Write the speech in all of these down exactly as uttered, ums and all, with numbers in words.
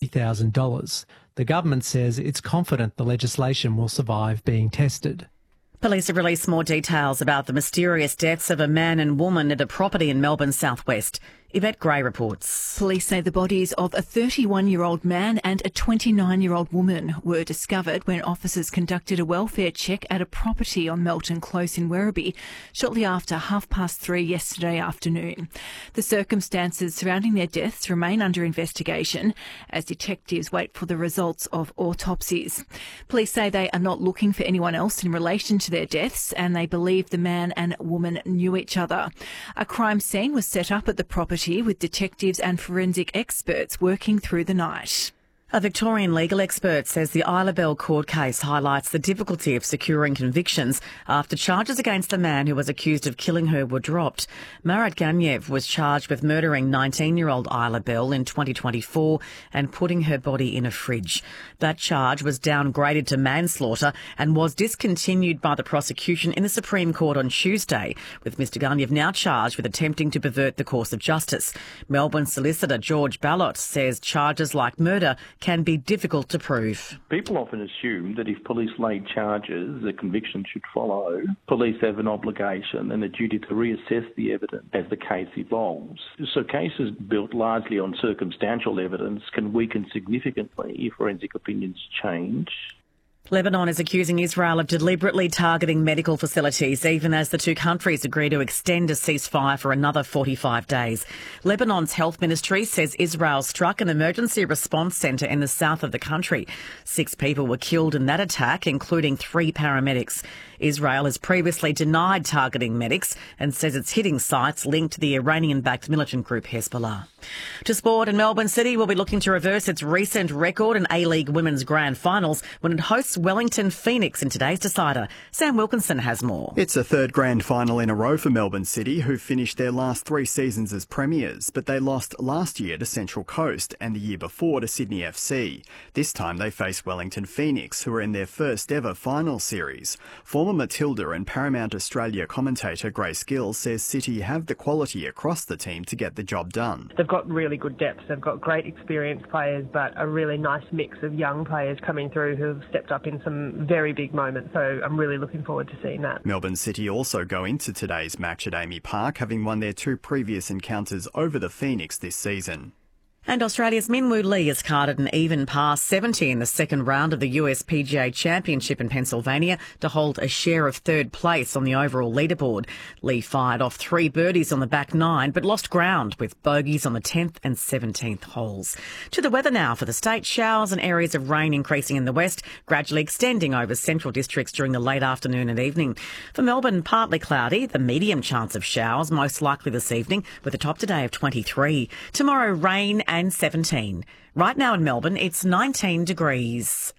fifty thousand dollars. The government says it's confident the legislation will survive being tested. Police have released more details about the mysterious deaths of a man and woman at a property in Melbourne's southwest. Yvette Gray reports. Police say the bodies of a thirty-one-year-old man and a twenty-nine-year-old woman were discovered when officers conducted a welfare check at a property on Melton Close in Werribee shortly after half past three yesterday afternoon. The circumstances surrounding their deaths remain under investigation as detectives wait for the results of autopsies. Police say they are not looking for anyone else in relation to their deaths and they believe the man and woman knew each other. A crime scene was set up at the property with detectives and forensic experts working through the night. A Victorian legal expert says the Isla Belle court case highlights the difficulty of securing convictions after charges against the man who was accused of killing her were dropped. Marat Ganyev was charged with murdering nineteen-year-old Isla Belle in twenty twenty-four and putting her body in a fridge. That charge was downgraded to manslaughter and was discontinued by the prosecution in the Supreme Court on Tuesday, with Mr Ganyev now charged with attempting to pervert the course of justice. Melbourne solicitor George Ballot says charges like murder can be difficult to prove. People often assume that if police lay charges, a conviction should follow. Police have an obligation and a duty to reassess the evidence as the case evolves. So cases built largely on circumstantial evidence can weaken significantly if forensic opinions change. Lebanon is accusing Israel of deliberately targeting medical facilities, even as the two countries agree to extend a ceasefire for another forty-five days. Lebanon's health ministry says Israel struck an emergency response centre in the south of the country. Six people were killed in that attack, including three paramedics. Israel has previously denied targeting medics and says it's hitting sites linked to the Iranian-backed militant group Hezbollah. To sport, and Melbourne City will be looking to reverse its recent record in A-League Women's Grand Finals when it hosts Wellington Phoenix in today's decider. Sam Wilkinson has more. It's a third grand final in a row for Melbourne City, who finished their last three seasons as premiers, but they lost last year to Central Coast and the year before to Sydney F C. This time they face Wellington Phoenix, who are in their first ever final series. Former Matilda and Paramount Australia commentator Grace Gill says City have the quality across the team to get the job done. They've got really good depth. They've got great experienced players, but a really nice mix of young players coming through who have stepped up in some very big moments. So I'm really looking forward to seeing that. Melbourne City also go into today's match at Amy Park, having won their two previous encounters over the Phoenix this season. And Australia's Minwoo Lee has carded an even par seventy in the second round of the U S P G A Championship in Pennsylvania to hold a share of third place on the overall leaderboard. Lee fired off three birdies on the back nine, but lost ground with bogeys on the tenth and seventeenth holes. To the weather now for the state. Showers and areas of rain increasing in the west, gradually extending over central districts during the late afternoon and evening. For Melbourne, partly cloudy, the medium chance of showers, most likely this evening, with a top today of twenty-three. Tomorrow, rain and and seventeen. Right now in Melbourne, it's nineteen degrees.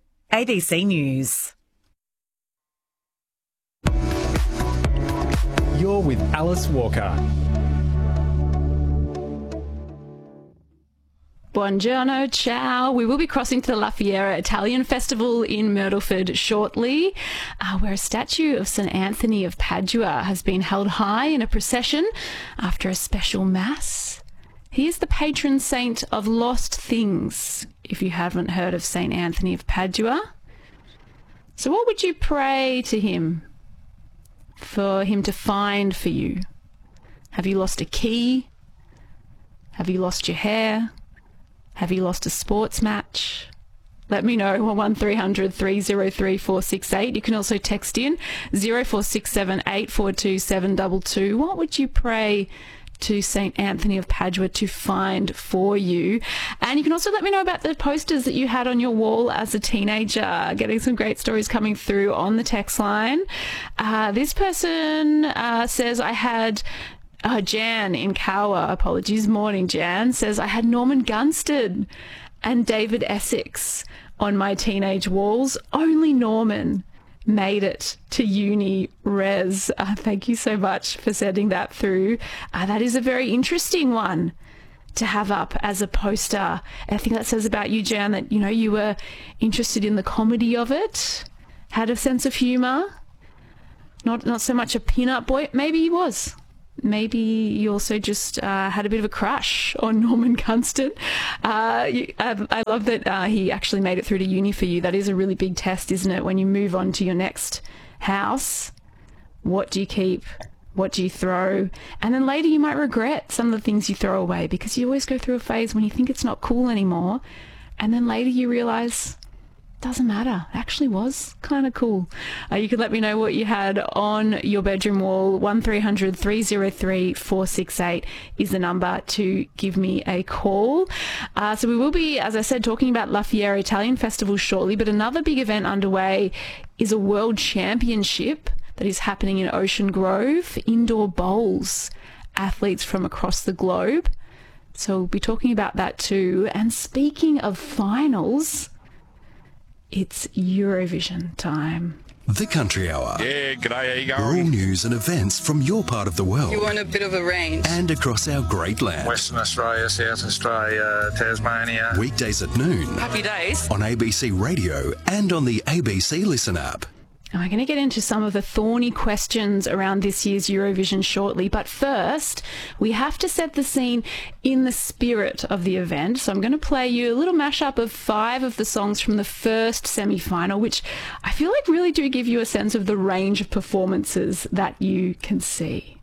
A B C News. You're with Alice Walker. Buongiorno, ciao. We will be crossing to the La Fiera Italian Festival in Myrtleford shortly, uh, where a statue of Saint Anthony of Padua has been held high in a procession after a special mass. He is the patron saint of lost things, if you haven't heard of Saint Anthony of Padua. So what would you pray to him for him to find for you? Have you lost a key? Have you lost your hair? Have you lost a sports match? Let me know on one three hundred three oh three four six eight. You can also text in zero four six seven eight four two seven two two. What would you pray to Saint Anthony of Padua to find for you? And you can also let me know about the posters that you had on your wall as a teenager. Getting some great stories coming through on the text line. Uh, this person uh, says, I had uh, Jan in Kawa, apologies, morning Jan, says, I had Norman Gunstead and David Essex on my teenage walls. Only Norman made it to uni res. Uh, thank you so much for sending that through. Uh, that is a very interesting one to have up as a poster. I think that says about you, Jan, that, you know, you were interested in the comedy of it, had a sense of humour, not not so much a pin-up boy. Maybe he was. maybe you also just uh, had a bit of a crush on Norman Gunston. Uh, you, I, I love that uh, he actually made it through to uni for you. That is a really big test, isn't it? When you move on to your next house, what do you keep? What do you throw? And then later you might regret some of the things you throw away, because you always go through a phase when you think it's not cool anymore. And then later you realise, doesn't matter. It actually was kind of cool. Uh, you could let me know what you had on your bedroom wall. one three hundred three oh three four six eight is the number to give me a call. Uh, so we will be, as I said, talking about La Fiera Italian Festival shortly, but another big event underway is a World Championship that is happening in Ocean Grove, indoor bowls, athletes from across the globe. So we'll be talking about that too. And speaking of finals, it's Eurovision time. The Country Hour. Yeah, g'day, how you going? All news and events from your part of the world. You want a bit of a range. And across our great land. Western Australia, South Australia, Tasmania. Weekdays at noon. Happy days. On A B C Radio and on the A B C Listen app. Now, I'm going to get into some of the thorny questions around this year's Eurovision shortly, but first, we have to set the scene in the spirit of the event. So I'm going to play you a little mashup of five of the songs from the first semi-final, which I feel like really do give you a sense of the range of performances that you can see.